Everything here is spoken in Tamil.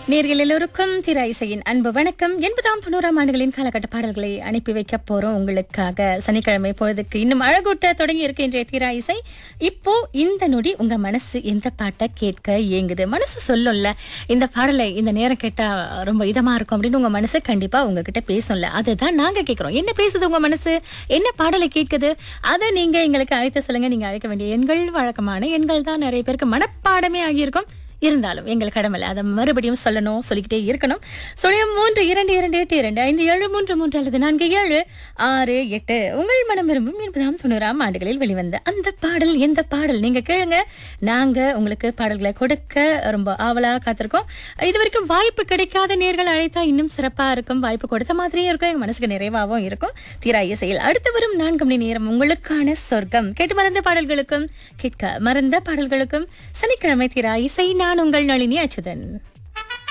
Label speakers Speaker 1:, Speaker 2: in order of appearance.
Speaker 1: நேர்கள் எல்லோருக்கும் திரை இசையின் அன்பு வணக்கம். 80ஆம் 90ஆம் ஆண்டுகளின் காலகட்ட பாடல்களை அனுப்பி வைக்க போறோம் உங்களுக்காக. சனிக்கிழமை பொழுதுக்கு இன்னும் அழகூட்ட தொடங்கி இருக்கு இன்றைய திரை இசை. இப்போ இந்த நொடி உங்க மனசு எந்த பாட்டை கேட்க ஏங்குது? மனசு சொல்லும்ல, இந்த பாடலை இந்த நேரம் கேட்டா ரொம்ப இதமா இருக்கும் அப்படின்னு உங்க மனசு கண்டிப்பா உங்ககிட்ட பேசும்ல. அதுதான் நாங்க கேட்கிறோம். என்ன பேசுது உங்க மனசு? என்ன பாடலை கேட்குது? அதை நீங்க எங்களுக்கு அழைத்து சொல்லுங்க. நீங்க அழைக்க வேண்டிய எண்கள் வழக்கமான எண்கள் தான். நிறைய பேருக்கு மனப்பாடமே ஆகியிருக்கும். இருந்தாலும் எங்கள் கடமை அதை மறுபடியும் சொல்லணும், சொல்லிக்கிட்டே இருக்கணும். 0322282573 அல்லது 4768. உங்கள் மனம் விரும்பும் 80ஆம் 90ஆம் ஆண்டுகளில் வெளிவந்த அந்த பாடல் எந்த பாடல்? நீங்க கேளுங்க. நாங்க உங்களுக்கு பாடல்களை கொடுக்க ரொம்ப ஆவலா காத்திருக்கோம். இது வரைக்கும் வாய்ப்பு கிடைக்காத நேர்கள் அழைத்தா இன்னும் சிறப்பா இருக்கும். வாய்ப்பு கொடுத்த மாதிரியே இருக்கும், எங்க மனசுக்கு நிறைவாகவும் இருக்கும். தீரா இசையில் அடுத்து வரும் 4 மணி நேரம் உங்களுக்கான சொர்க்கம். கேட்டு மறந்த பாடல்களுக்கும் கேட்க மறந்த பாடல்களுக்கும் சனிக்கிழமை தீரா இசை. நான் உங்கள் நளினி அச்சுதன்.